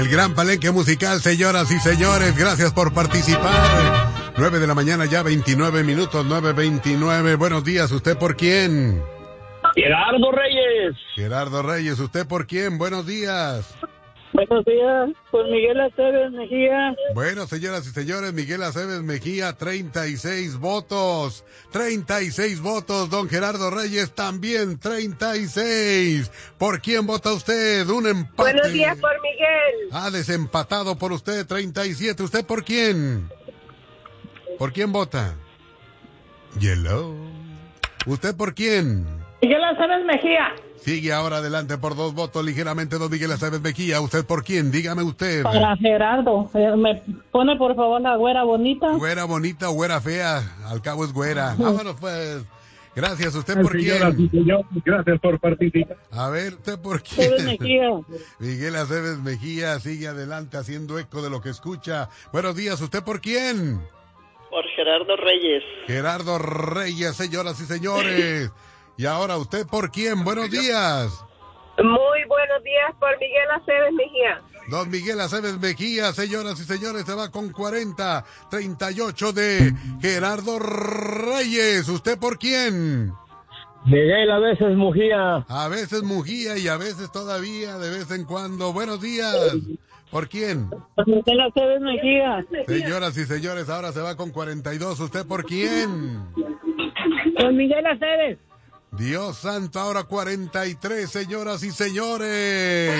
El gran palenque musical, señoras y señores, gracias por participar. 9 de la mañana ya, 29 minutos, 9:29. Buenos días, ¿usted por quién? Gerardo Reyes. Gerardo Reyes, ¿usted por quién? Buenos días. Buenos días, por Miguel Aceves Mejía. Bueno, señoras y señores, Miguel Aceves Mejía, 36 votos. 36 votos, don Gerardo Reyes también, 36. ¿Por quién vota usted? Un empate. Buenos días, por Miguel. Desempatado por usted, 37. ¿Usted por quién? ¿Por quién vota? Hello. ¿Usted por quién? Miguel Aceves Mejía. Sigue ahora adelante por 2 votos ligeramente, don Miguel Aceves Mejía. ¿Usted por quién? Dígame usted. Para Gerardo. ¿Me pone por favor la güera bonita? Güera bonita o güera fea. Al cabo es güera. Vámonos pues. Gracias. ¿Usted por quién? Señor, gracias por participar. A ver, ¿usted por quién? Aceves Mejía. Miguel Aceves Mejía sigue adelante haciendo eco de lo que escucha. Buenos días. ¿Usted por quién? Por Gerardo Reyes. Gerardo Reyes, señoras y señores. Y ahora, ¿usted por quién? Buenos días. Muy buenos días, por Miguel Aceves Mejía. Don Miguel Aceves Mejía, señoras y señores, se va con 40, 38 de Gerardo Reyes. ¿Usted por quién? Miguel a veces Mujía. A veces Mujía y a veces todavía, de vez en cuando. Buenos días. ¿Por quién? Miguel Aceves Mejía. Señoras y señores, ahora se va con 42. ¿Usted por quién? Por Miguel Aceves. Dios santo, ahora 43, señoras y señores.